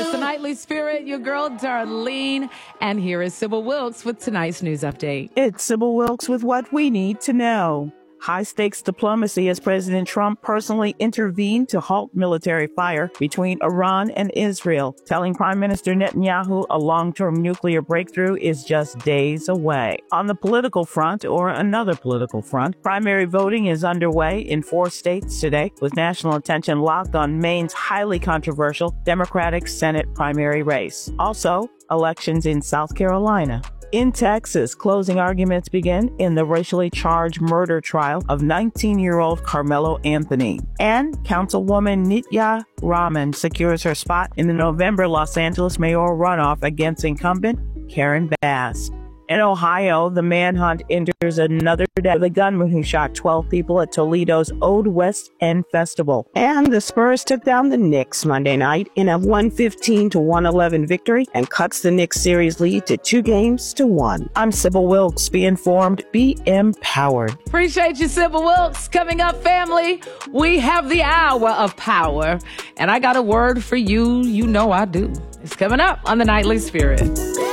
It's the Nightly Spirit, your girl Darlene, and here is Sybil Wilkes with tonight's news update. It's Sybil Wilkes with what we need to know. High-stakes diplomacy as President Trump personally intervened to halt military fire between Iran and Israel, telling Prime Minister Netanyahu a long-term nuclear breakthrough is just days away. On the political front, or another political front, primary voting is underway in 4 states today, with national attention locked on Maine's highly controversial Democratic Senate primary race. Also, elections in South Carolina. In Texas, closing arguments begin in the racially charged murder trial of 19-year-old Carmelo Anthony. And Councilwoman Nitya Raman secures her spot in the November Los Angeles mayoral runoff against incumbent Karen Bass. In Ohio, the manhunt enters another day with a gunman who shot 12 people at Toledo's Old West End Festival. And the Spurs took down the Knicks Monday night in a 115-111 victory and cuts the Knicks series lead to 2-1. I'm Sybil Wilkes. Be informed, be empowered. Appreciate you, Sybil Wilkes. Coming up, family, we have the hour of power. And I got a word for you. You know I do. It's coming up on the Nightly Spirit.